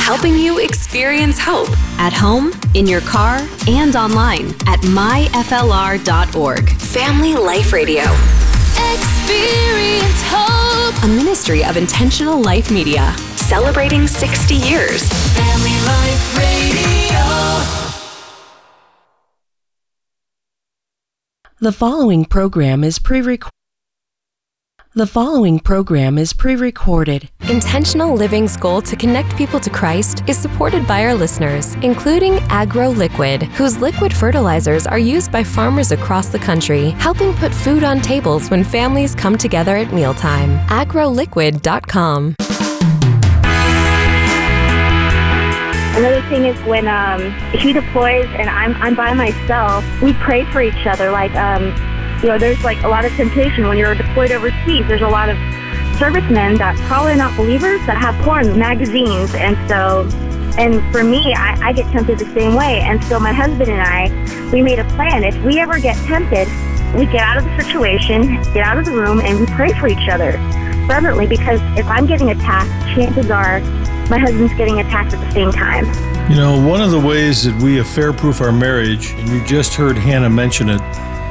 helping you experience hope at home, in your car, and online at myflr.org. Family Life Radio. Experience hope. A ministry of Intentional Life Media. Celebrating 60 years. Family Life Radio. The following program is pre-recorded. Intentional Living's goal to connect people to Christ is supported by our listeners, including Agro Liquid, whose liquid fertilizers are used by farmers across the country, helping put food on tables when families come together at mealtime. agroliquid.com. Another thing is when he deploys and I'm by myself, we pray for each other. Like, there's like a lot of temptation when you're deployed overseas. There's a lot of servicemen that probably are not believers that have porn magazines. And for me, I get tempted the same way. And so my husband and I, we made a plan. If we ever get tempted, we get out of the situation, get out of the room, and we pray for each other fervently, because if I'm getting attacked, chances are my husband's getting attacked at the same time. You know, one of the ways that we affair-proof our marriage, and you just heard Hannah mention it,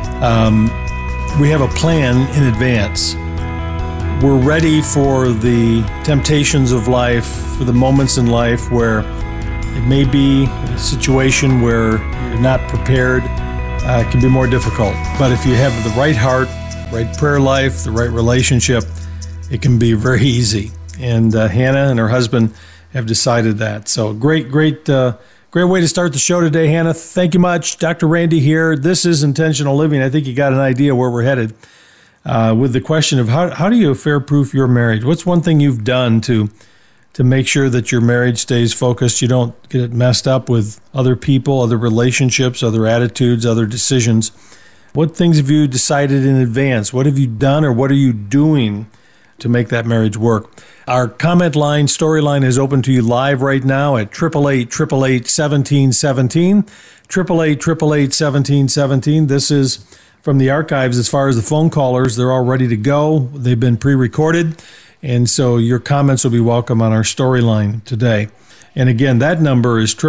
we have a plan in advance. We're ready for the temptations of life, for the moments in life where it may be a situation where you're not prepared. It can be more difficult. But if you have the right heart, right prayer life, the right relationship, it can be very easy. And Hannah and her husband have decided that. So great way to start the show today, Hannah. Thank you much. Dr. Randy here. This is Intentional Living. I think you got an idea where we're headed with the question of how do you affair-proof your marriage? What's one thing you've done to make sure that your marriage stays focused? You don't get it messed up with other people, other relationships, other attitudes, other decisions. What things have you decided in advance? What have you done, or what are you doing to make that marriage work? Our comment line, story line is open to you live right now at 888-888-1717, 888-888-1717. This is from the archives. As far as the phone callers, they're all ready to go. They've been pre-recorded, and so your comments will be welcome on our story line today. And again, that number is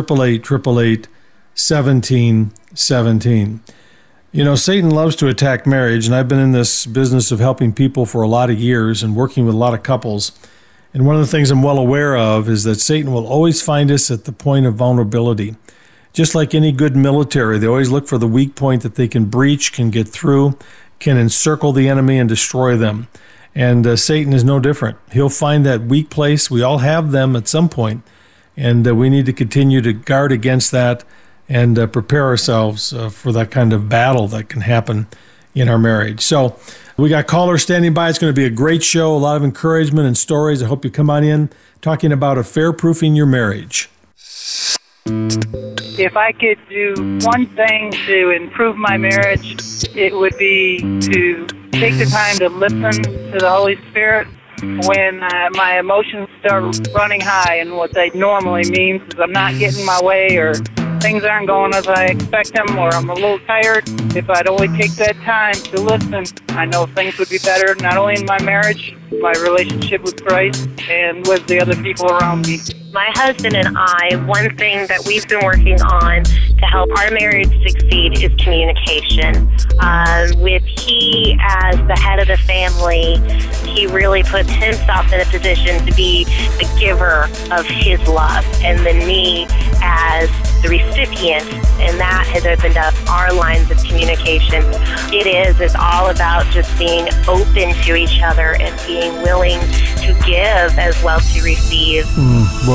888-888-1717. You know, Satan loves to attack marriage, and I've been in this business of helping people for a lot of years and working with a lot of couples. And one of the things I'm well aware of is that Satan will always find us at the point of vulnerability. Just like any good military, they always look for the weak point that they can breach, can get through, can encircle the enemy and destroy them. And Satan is no different. He'll find that weak place. We all have them at some point, and we need to continue to guard against that and prepare ourselves for that kind of battle that can happen in our marriage. So we got callers standing by. It's going to be a great show, a lot of encouragement and stories. I hope you come on in talking about affair-proofing your marriage. If I could do one thing to improve my marriage, it would be to take the time to listen to the Holy Spirit when my emotions start running high. And what that normally means is I'm not getting my way, or things aren't going as I expect them, or I'm a little tired. If I'd only take that time to listen, I know things would be better, not only in my marriage, my relationship with Christ, and with the other people around me. My husband and I, one thing that we've been working on to help our marriage succeed is communication. With he as the head of the family, he really puts himself in a position to be the giver of his love, and then me as the recipient, and that has opened up our lines of communication. It's all about just being open to each other and being willing to give as well to receive.